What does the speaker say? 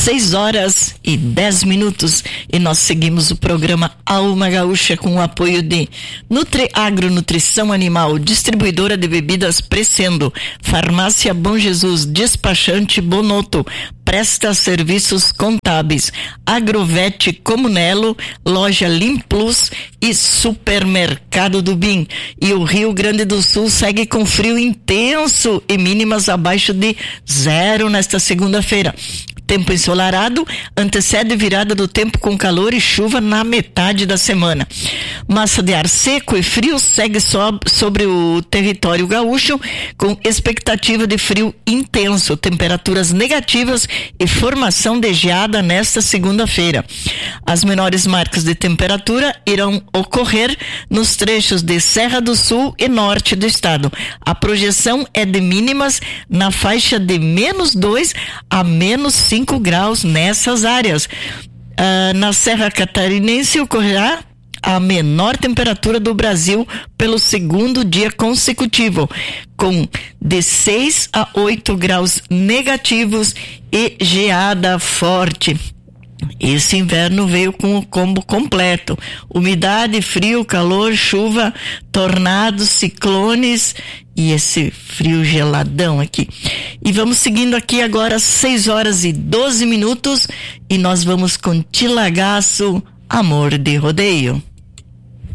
6h10 e nós seguimos o programa Alma Gaúcha com o apoio de Nutriagro Nutrição Animal, distribuidora de bebidas Crescendo, Farmácia Bom Jesus, despachante Bonotto, presta serviços contábeis, Agrovete Comunelo, loja Limplus e Supermercado do Bim. E o Rio Grande do Sul segue com frio intenso e mínimas abaixo de 0 nesta segunda-feira. Tempo ensolarado antecede virada do tempo com calor e chuva na metade da semana. Massa de ar seco e frio segue sobre o território gaúcho, com expectativa de frio intenso, temperaturas negativas e formação de geada nesta segunda-feira. As menores marcas de temperatura irão ocorrer nos trechos de Serra do Sul e norte do estado. A projeção é de mínimas na faixa de -2 a -5 graus nessas áreas. Na Serra Catarinense ocorrerá a menor temperatura do Brasil pelo segundo dia consecutivo, com de 6 a 8 graus negativos e geada forte. Esse inverno veio com o combo completo: umidade, frio, calor, chuva, tornados, ciclones e esse frio geladão aqui. E vamos seguindo aqui agora 6h12 e nós vamos com Tilagaço, Amor de Rodeio.